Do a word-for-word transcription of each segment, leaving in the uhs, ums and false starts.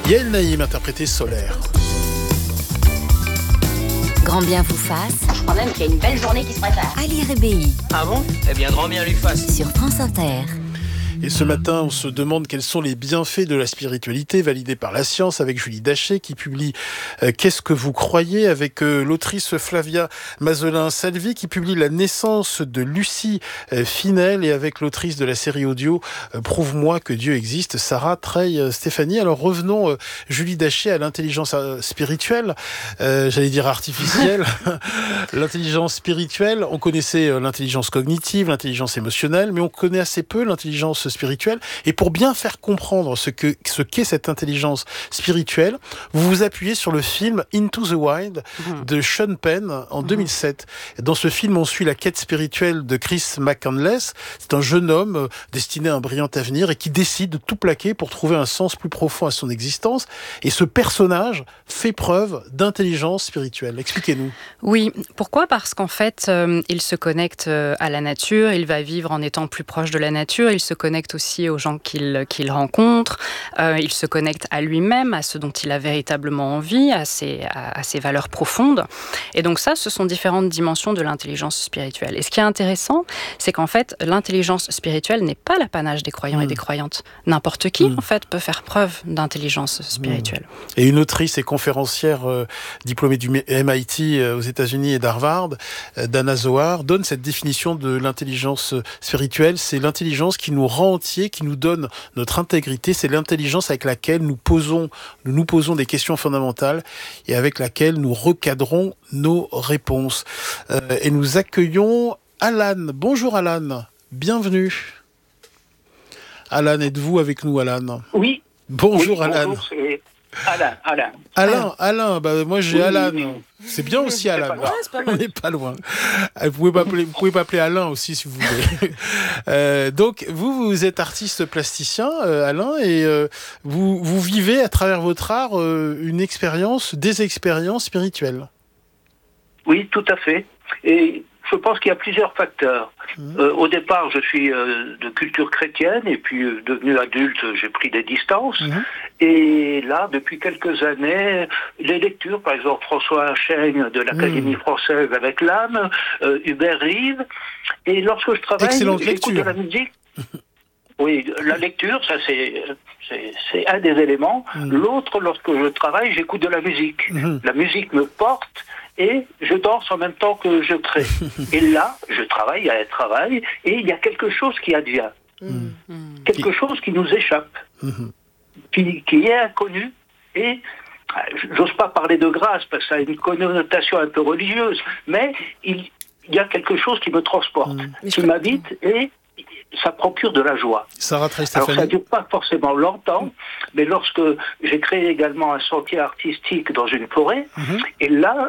Yael Naïm interprété Solaire. Grand bien vous fasse. Je crois même qu'il y a une belle journée qui se prépare. Ali Rebéi. Ah bon ? Eh bien, grand bien lui fasse. Sur France Inter. Et ce matin, on se demande quels sont les bienfaits de la spiritualité validés par la science avec Julie Daché qui publie euh, Qu'est-ce que vous croyez avec euh, l'autrice Flavia Mazelin-Salvi qui publie La naissance de Lucie euh, Finel et avec l'autrice de la série audio euh, Prouve-moi que Dieu existe, Sarah Treille-Stéphanie. Alors revenons, euh, Julie Daché, à l'intelligence euh, spirituelle, euh, j'allais dire artificielle. L'intelligence spirituelle, on connaissait euh, l'intelligence cognitive, l'intelligence émotionnelle, mais on connaît assez peu l'intelligence spirituelle. Et pour bien faire comprendre ce que ce qu'est cette intelligence spirituelle, vous vous appuyez sur le film Into the Wild mmh. de Sean Penn en mmh. deux mille sept. Dans ce film, on suit la quête spirituelle de Chris McCandless. C'est un jeune homme destiné à un brillant avenir et qui décide de tout plaquer pour trouver un sens plus profond à son existence. Et ce personnage fait preuve d'intelligence spirituelle. Expliquez-nous. Oui, pourquoi ? Parce qu'en fait, euh, il se connecte à la nature, il va vivre en étant plus proche de la nature, il se connecte aussi aux gens qu'il, qu'il rencontre, euh, il se connecte à lui-même, à ce dont il a véritablement envie, à ses, à, à ses valeurs profondes. Et donc ça, ce sont différentes dimensions de l'intelligence spirituelle. Et ce qui est intéressant, c'est qu'en fait, l'intelligence spirituelle n'est pas l'apanage des croyants mmh. et des croyantes. N'importe qui, mmh. en fait, peut faire preuve d'intelligence spirituelle. Mmh. Et une autrice et conférencière euh, diplômée du M I T euh, aux États-Unis et d'Harvard, euh, Dana Zohar, donne cette définition de l'intelligence spirituelle. C'est l'intelligence qui nous rend entier, qui nous donne notre intégrité. C'est l'intelligence avec laquelle nous posons, nous nous posons des questions fondamentales et avec laquelle nous recadrons nos réponses. Euh, et nous accueillons Alan. Bonjour Alan, bienvenue. Alan, êtes-vous avec nous, Alan ? Oui. Bonjour oui, Alan. Bonjour, c'est Alain, Alain. Alain, Alain, bah moi j'ai oui, Alan. oui. C'est bien aussi Alain. Pas Ouais, on n'est pas loin. Vous pouvez m'appeler, vous pouvez m'appeler Alain aussi si vous voulez. euh, donc vous, vous êtes artiste plasticien, euh, Alain, et euh, vous, vous vivez à travers votre art euh, une expérience, des expériences spirituelles. Oui, tout à fait. Et je pense qu'il y a plusieurs facteurs. Mmh. Euh, au départ, je suis euh, de culture chrétienne, et puis euh, devenu adulte, j'ai pris des distances. Mmh. Et là, depuis quelques années, les lectures, par exemple François Hachaigne de l'Académie mmh. française avec l'âme, euh, Hubert Reeves. Et lorsque je travaille, Excellente j'écoute lecture. de la musique. Oui, la lecture, ça c'est, c'est, c'est un des éléments. Mmh. L'autre, lorsque je travaille, j'écoute de la musique. Mmh. La musique me porte. Et je danse en même temps que je crée. Et là, je travaille, il y a un travail, et il y a quelque chose qui advient. Mmh. Quelque chose qui nous échappe, mmh. qui, qui est inconnu. Et j'ose pas parler de grâce, parce que ça a une connotation un peu religieuse, mais il, il y a quelque chose qui me transporte, mmh. qui m'habite, et ça procure de la joie. Sarah Treille-Stéphanie. Alors ça ne dure pas forcément longtemps, mais lorsque j'ai créé également un sentier artistique dans une forêt, mmh. et là,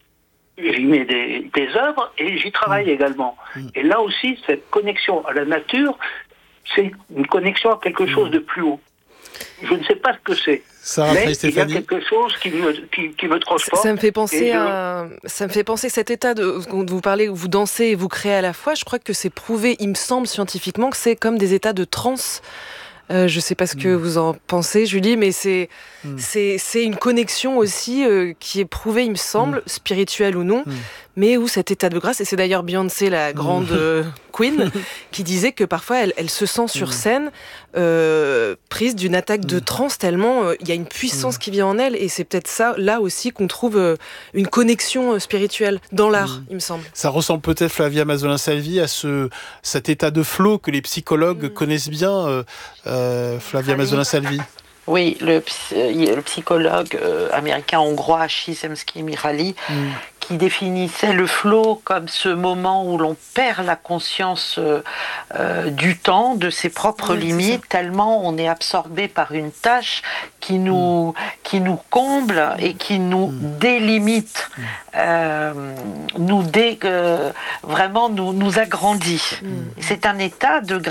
j'y mets des, des œuvres et j'y travaille mmh. également. Mmh. Et là aussi, cette connexion à la nature, c'est une connexion à quelque chose de plus haut. Je ne sais pas ce que c'est. Sarah mais il y a quelque chose qui me, qui, qui me transporte. Ça me fait penser je... à, ça me fait penser cet état de, quand vous parlez, où vous dansez et vous créez à la fois. Je crois que c'est prouvé, il me semble scientifiquement, que c'est comme des états de transe. Euh, je ne sais pas ce que mmh. vous en pensez, Julie, mais c'est, mmh. c'est, c'est une connexion aussi euh, qui est prouvée, il me semble, mmh. spirituelle ou non, mmh. mais où cet état de grâce, et c'est d'ailleurs Beyoncé, la grande mmh. euh, queen, qui disait que parfois elle, elle se sent sur mmh. scène euh, prise d'une attaque mmh. de transe tellement il euh, y a une puissance mmh. qui vient en elle, et c'est peut-être ça, là aussi, qu'on trouve euh, une connexion euh, spirituelle dans l'art, mmh. il me semble. Ça ressemble peut-être, Flavia Mazelin-Salvi, à ce, cet état de flow que les psychologues mmh. connaissent bien, euh, euh, Flavia Mazelin-Salvi. Oui, le, le psychologue euh, américain-hongrois Csikszentmihalyi mm. qui définissait le flow comme ce moment où l'on perd la conscience euh, euh, du temps, de ses propres oui, limites, tellement on est absorbé par une tâche qui nous, mm. qui nous comble et qui nous mm. délimite, mm. Euh, nous dé, euh, vraiment nous, nous agrandit. Mm. C'est un état de